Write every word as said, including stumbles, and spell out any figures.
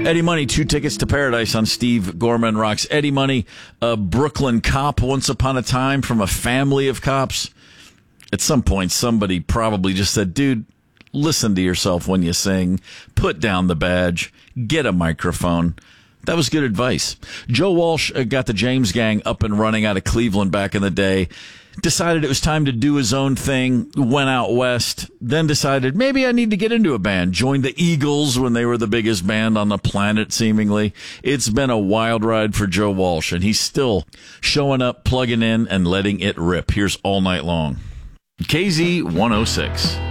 Eddie Money, two tickets to paradise on Steve Gorman Rocks. Eddie Money, a Brooklyn cop once upon a time from a family of cops. At some point, somebody probably just said, dude, listen to yourself when you sing. Put down the badge. Get a microphone. That was good advice. Joe Walsh got the James Gang up and running out of Cleveland back in the day. Decided it was time to do his own thing, went out west, then decided maybe I need to get into a band. Joined the Eagles when they were the biggest band on the planet, seemingly. It's been a wild ride for Joe Walsh, and he's still showing up, plugging in, and letting it rip. Here's All Night Long. K Z one oh six.